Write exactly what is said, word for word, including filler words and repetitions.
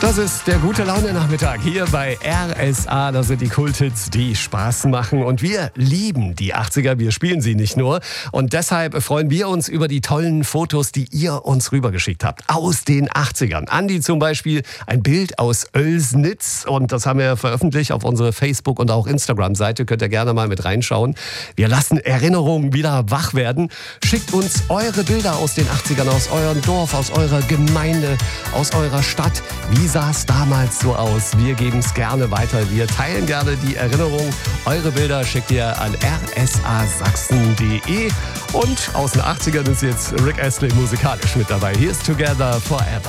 Das ist der gute Laune-Nachmittag hier bei R S A. Das sind die Kulthits, die Spaß machen. Und wir lieben die achtziger, wir spielen sie nicht nur. Und deshalb freuen wir uns über die tollen Fotos, die ihr uns rübergeschickt habt. Aus den achtzigern. Andi zum Beispiel, ein Bild aus Oelsnitz. Und das haben wir veröffentlicht auf unsere Facebook- und auch Instagram-Seite. Könnt ihr gerne mal mit reinschauen. Wir lassen Erinnerungen wieder wach werden. Schickt uns eure Bilder aus den achtzigern, aus eurem Dorf, aus eurer Gemeinde, aus eurer Stadt. Wie sah es damals so aus? Wir geben es gerne weiter. Wir teilen gerne die Erinnerung. Eure Bilder schickt ihr an r s a sachsen punkt d e. Und aus den achtzigern ist jetzt Rick Astley musikalisch mit dabei. Hier ist Together Forever.